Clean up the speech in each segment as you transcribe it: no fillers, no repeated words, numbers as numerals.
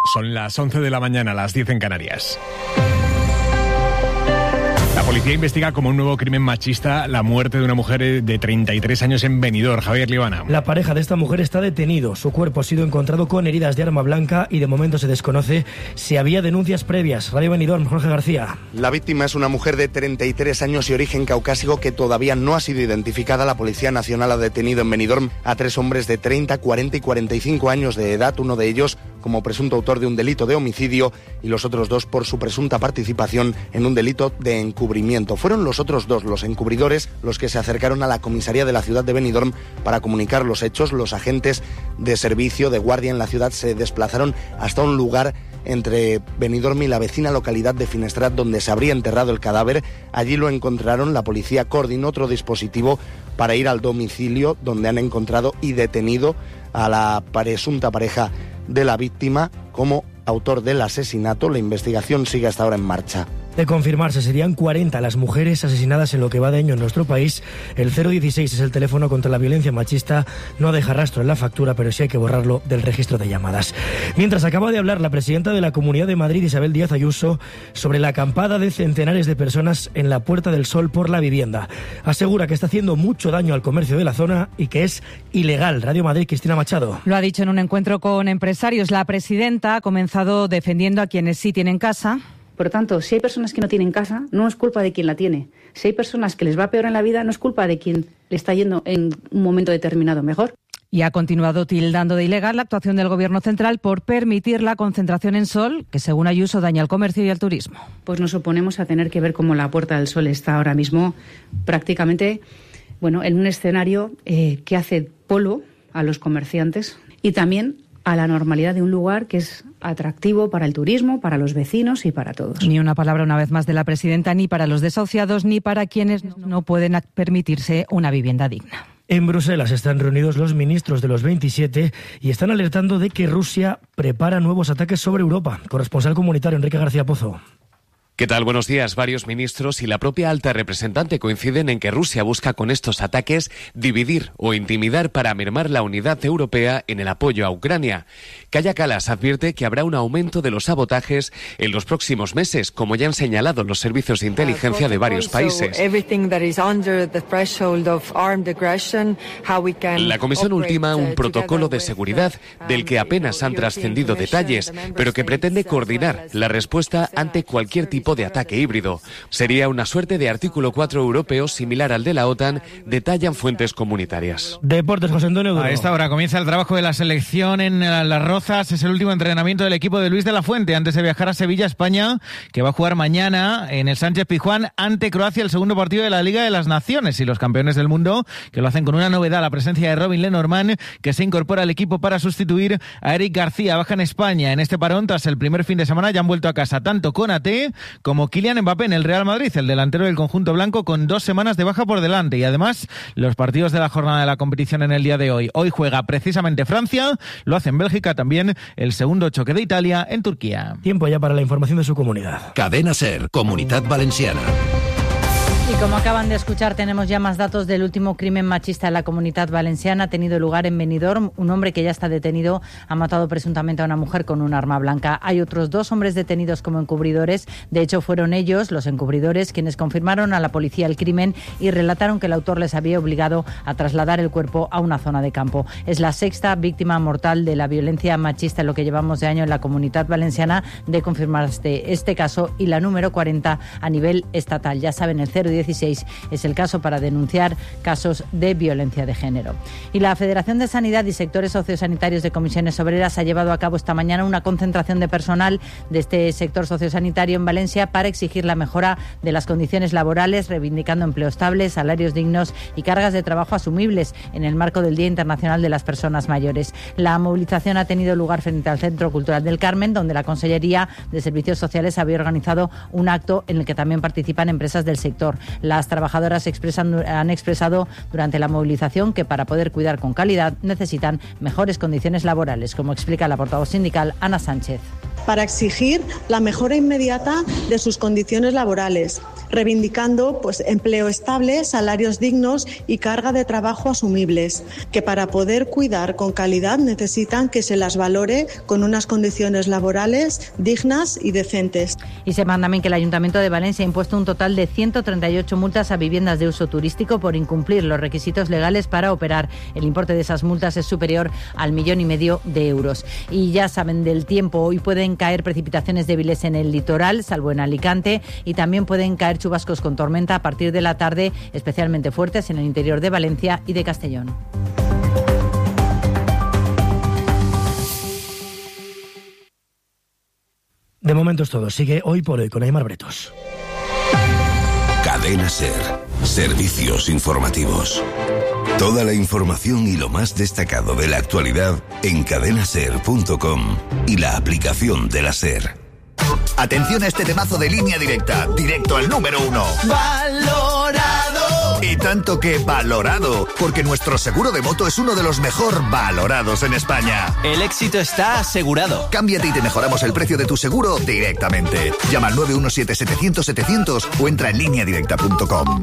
Son las 11 de la mañana, las 10 en Canarias. La policía investiga como un nuevo crimen machista la muerte de una mujer de 33 años en Benidorm. Javier Libana. La pareja de esta mujer está detenido. Su cuerpo ha sido encontrado con heridas de arma blanca y de momento se desconoce si había denuncias previas. Radio Benidorm, Jorge García. La víctima es una mujer de 33 años y origen caucásico que todavía no ha sido identificada. La Policía Nacional ha detenido en Benidorm a 3 hombres de 30, 40 y 45 años de edad, uno de ellos como presunto autor de un delito de homicidio y los otros 2 por su presunta participación en un delito de encubrimiento. Fueron los otros 2, los encubridores, los que se acercaron a la comisaría de la ciudad de Benidorm para comunicar los hechos. Los agentes de servicio de guardia en la ciudad se desplazaron hasta un lugar entre Benidorm y la vecina localidad de Finestrat, donde se habría enterrado el cadáver. Allí lo encontraron. La policía coordinó otro dispositivo para ir al domicilio, donde han encontrado y detenido a la presunta pareja de la víctima como autor del asesinato. La investigación sigue hasta ahora en marcha. De confirmarse, serían 40 las mujeres asesinadas en lo que va de año en nuestro país. El 016 es el teléfono contra la violencia machista. No deja rastro en la factura, pero sí hay que borrarlo del registro de llamadas. Mientras acaba de hablar la presidenta de la Comunidad de Madrid, Isabel Díaz Ayuso, sobre la acampada de centenares de personas en la Puerta del Sol por la vivienda. Asegura que está haciendo mucho daño al comercio de la zona y que es ilegal. Radio Madrid, Cristina Machado. Lo ha dicho en un encuentro con empresarios. La presidenta ha comenzado defendiendo a quienes sí tienen casa. Por lo tanto, si hay personas que no tienen casa, no es culpa de quien la tiene. Si hay personas que les va peor en la vida, no es culpa de quien le está yendo en un momento determinado mejor. Y ha continuado tildando de ilegal la actuación del Gobierno central por permitir la concentración en Sol, que según Ayuso daña al comercio y al turismo. Pues nos oponemos a tener que ver cómo la Puerta del Sol está ahora mismo prácticamente en un escenario que hace polo a los comerciantes y también a la normalidad de un lugar que es atractivo para el turismo, para los vecinos y para todos. Ni una palabra una vez más de la presidenta, ni para los desahuciados, ni para quienes no pueden permitirse una vivienda digna. En Bruselas están reunidos los ministros de los 27 y están alertando de que Rusia prepara nuevos ataques sobre Europa. Corresponsal comunitario Enrique García Pozo. ¿Qué tal? Buenos días. Varios ministros y la propia alta representante coinciden en que Rusia busca con estos ataques dividir o intimidar para mermar la unidad europea en el apoyo a Ucrania. Kaja Kallas advierte que habrá un aumento de los sabotajes en los próximos meses, como ya han señalado los servicios de inteligencia de varios países. La Comisión ultima un protocolo de seguridad del que apenas han trascendido detalles, pero que pretende coordinar la respuesta ante cualquier tipo de ataque híbrido. Sería una suerte de artículo 4 europeo similar al de la OTAN, detallan fuentes comunitarias. Deportes, José Antonio Duro. A esta hora comienza el trabajo de la selección en Las Rozas. Es el último entrenamiento del equipo de Luis de la Fuente antes de viajar a Sevilla, España, que va a jugar mañana en el Sánchez Pizjuán ante Croacia, el segundo partido de la Liga de las Naciones, y los campeones del mundo, que lo hacen con una novedad, la presencia de Robin Lenormand, que se incorpora al equipo para sustituir a Eric García. Baja en España en este parón tras el primer fin de semana. Ya han vuelto a casa tanto Konaté como Kylian Mbappé en el Real Madrid, el delantero del conjunto blanco, con 2 semanas de baja por delante. Y además, los partidos de la jornada de la competición en el día de hoy. Hoy juega precisamente Francia, lo hace en Bélgica también, el segundo choque de Italia en Turquía. Tiempo ya para la información de su comunidad. Cadena SER, Comunidad Valenciana. Y como acaban de escuchar, tenemos ya más datos del último crimen machista en la Comunidad Valenciana. Ha tenido lugar en Benidorm. Un hombre que ya está detenido ha matado presuntamente a una mujer con un arma blanca. Hay otros 2 hombres detenidos como encubridores. De hecho, fueron ellos, los encubridores, quienes confirmaron a la policía el crimen y relataron que el autor les había obligado a trasladar el cuerpo a una zona de campo. Es la 6ª víctima mortal de la violencia machista en lo que llevamos de año en la Comunidad Valenciana, de confirmarse este caso, y la número 40 a nivel estatal. Ya saben, el 016 es el caso para denunciar casos de violencia de género. Y la Federación de Sanidad y Sectores Sociosanitarios de Comisiones Obreras ha llevado a cabo esta mañana una concentración de personal de este sector sociosanitario en Valencia para exigir la mejora de las condiciones laborales, reivindicando empleo estable, salarios dignos y cargas de trabajo asumibles en el marco del Día Internacional de las Personas Mayores. La movilización ha tenido lugar frente al Centro Cultural del Carmen, donde la Consellería de Servicios Sociales había organizado un acto en el que también participan empresas del sector. Las trabajadoras han expresado durante la movilización que para poder cuidar con calidad necesitan mejores condiciones laborales, como explica la portavoz sindical Ana Sánchez. para exigir la mejora inmediata de sus condiciones laborales, reivindicando empleo estable, salarios dignos y carga de trabajo asumibles, que para poder cuidar con calidad necesitan que se las valore con unas condiciones laborales dignas y decentes. Y sepan también que el Ayuntamiento de Valencia ha impuesto un total de 138 multas a viviendas de uso turístico por incumplir los requisitos legales para operar. El importe de esas multas es superior al 1,5 millones de euros. Y ya saben del tiempo, hoy pueden caer precipitaciones débiles en el litoral, salvo en Alicante, y también pueden caer chubascos con tormenta a partir de la tarde, especialmente fuertes en el interior de Valencia y de Castellón. De momento es todo. Sigue Hoy por Hoy con Aimar Bretos. Cadena SER. Servicios informativos. Toda la información y lo más destacado de la actualidad en cadenaser.com y la aplicación de la SER. Atención a este temazo de Línea Directa, directo al número 1. ¡Valorado! Y tanto que valorado, porque nuestro seguro de moto es uno de los mejor valorados en España. El éxito está asegurado. Cámbiate y te mejoramos el precio de tu seguro directamente. Llama al 917-700-700 o entra en lineadirecta.com.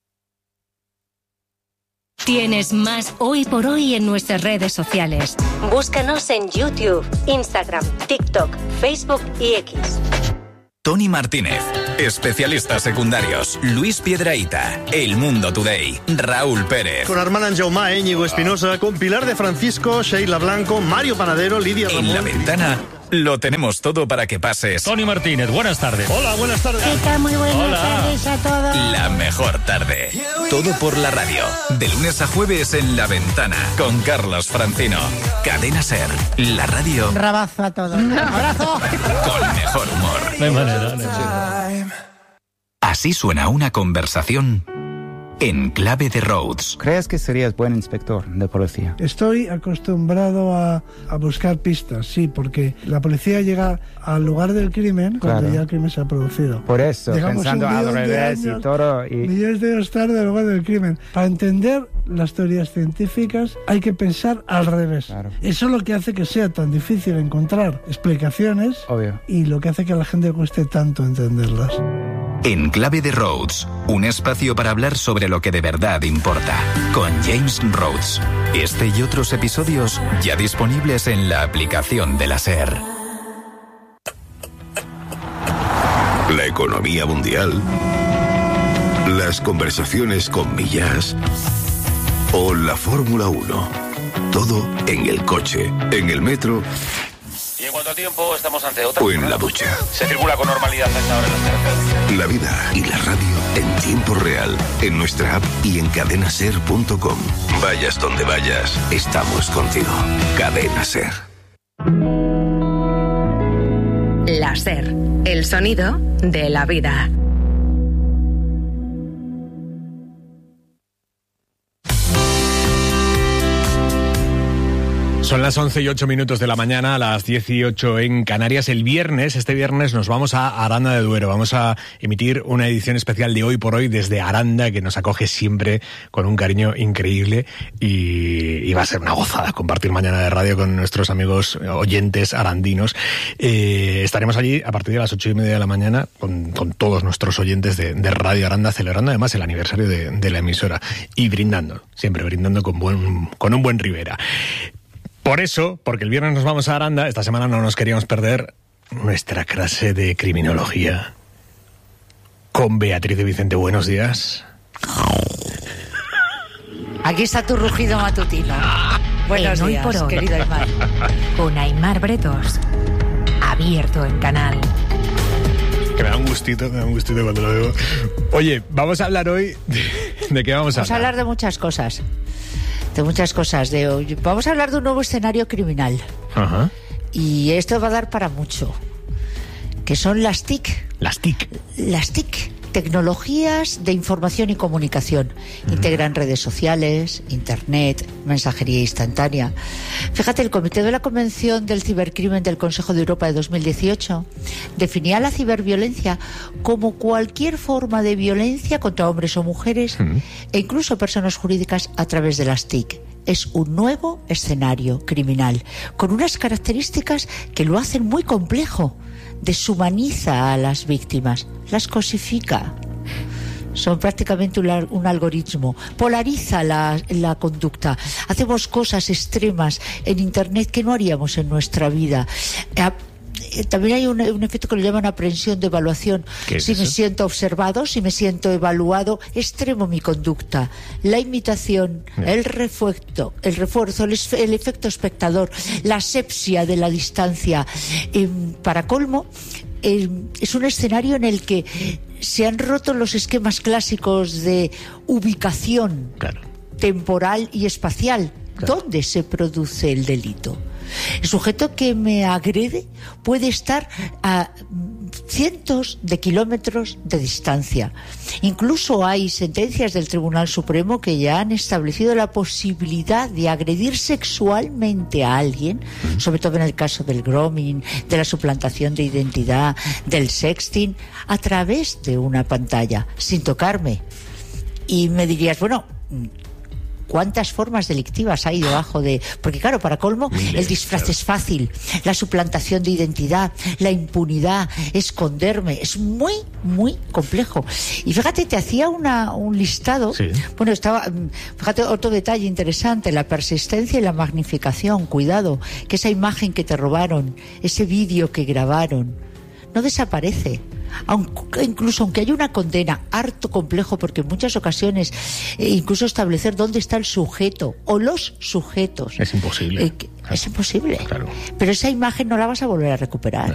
Tienes más Hoy por Hoy en nuestras redes sociales. Búscanos en YouTube, Instagram, TikTok, Facebook y X. Tony Martínez, especialistas secundarios, Luis Piedrahita, El Mundo Today, Raúl Pérez. Con Armand Anjaumá, Íñigo Espinosa, con Pilar de Francisco, Sheila Blanco, Mario Panadero, Lidia Ramón. En La Ventana lo tenemos todo para que pases. Tony Martínez, buenas tardes. Hola, buenas tardes. ¿Qué tal? Muy buenas tardes a todos. La mejor tarde. Todo por la radio. De lunes a jueves en La Ventana. Con Carlos Francino. Cadena SER. La radio. Rabazo a todos. Un abrazo. Con mejor humor. No hay manera, no hay. Así suena una conversación en clave de Rhodes. ¿Crees que serías buen inspector de policía? Estoy acostumbrado a buscar pistas, sí, porque la policía llega al lugar del crimen cuando ya el crimen se ha producido. Por eso, llegamos pensando al revés y todo. Millones de años tarde al lugar del crimen. Para entender las teorías científicas hay que pensar al revés. Claro. Eso es lo que hace que sea tan difícil encontrar explicaciones. Obvio. Y lo que hace que a la gente cueste tanto entenderlas. En clave de Rhodes, un espacio para hablar sobre lo que de verdad importa, con James Rhodes. Este y otros episodios ya disponibles en la aplicación de la SER. La economía mundial, las conversaciones con Millás o la Fórmula 1. Todo en el coche, en el metro. Y en cuanto a tiempo, estamos ante otra. O en la ducha. Se circula con normalidad a esta hora en las carreteras. La vida y la radio en tiempo real, en nuestra app y en cadenaser.com. Vayas donde vayas, estamos contigo. Cadena SER. La SER, el sonido de la vida. Son las 11:08 de la mañana, a las 18 en Canarias. Este viernes nos vamos a Aranda de Duero. Vamos a emitir una edición especial de Hoy por Hoy desde Aranda, que nos acoge siempre con un cariño increíble, y va a ser una gozada compartir mañana de radio con nuestros amigos oyentes arandinos. Estaremos allí a partir de las 8:30 de la mañana con todos nuestros oyentes de Radio Aranda, celebrando además el aniversario de la emisora y siempre brindando con un buen Ribera. Por eso, porque el viernes nos vamos a Aranda, esta semana no nos queríamos perder nuestra clase de criminología con Beatriz de Vicente. Buenos días. Aquí está tu rugido matutino. Buenos días, Hoy por Hoy, querido Aimar. Con Aimar Bretos. Abierto en canal. Que me da un gustito cuando lo veo. Oye, vamos a hablar hoy ¿de qué vamos a hablar? Vamos a hablar de muchas cosas. Vamos a hablar de un nuevo escenario criminal. Ajá. Y esto va a dar para mucho. Que son las TIC. Las TIC. Las TIC. Tecnologías de información y comunicación. Integran redes sociales, internet, mensajería instantánea. Fíjate, el Comité de la Convención del Cibercrimen del Consejo de Europa de 2018 definía la ciberviolencia como cualquier forma de violencia contra hombres o mujeres e incluso personas jurídicas a través de las TIC. es un nuevo escenario criminal, con unas características que lo hacen muy complejo. Deshumaniza a las víctimas, las cosifica. Son prácticamente un algoritmo. Polariza la conducta. Hacemos cosas extremas en Internet que no haríamos en nuestra vida. También hay un efecto que lo llaman aprehensión de evaluación. Si me siento observado, si me siento evaluado, extremo mi conducta. La imitación, el refuerzo, el efecto espectador, la asepsia de la distancia. Para colmo, es un escenario en el que se han roto los esquemas clásicos de ubicación temporal y espacial. ¿Dónde se produce el delito? El sujeto que me agrede puede estar a cientos de kilómetros de distancia. Incluso hay sentencias del Tribunal Supremo que ya han establecido la posibilidad de agredir sexualmente a alguien, sobre todo en el caso del grooming, de la suplantación de identidad, del sexting, a través de una pantalla, sin tocarme. Y me dirías, bueno, ¿cuántas formas delictivas hay debajo de...? Porque claro, para colmo, el disfraz es fácil, la suplantación de identidad, la impunidad, esconderme, es muy, muy complejo. Y fíjate, te hacía un listado. Sí. Bueno, fíjate, otro detalle interesante, la persistencia y la magnificación. Cuidado, que esa imagen que te robaron, ese vídeo que grabaron, no desaparece. Incluso aunque haya una condena, harto complejo, porque en muchas ocasiones incluso establecer dónde está el sujeto o los sujetos es imposible. Es imposible. Claro. Pero esa imagen no la vas a volver a recuperar.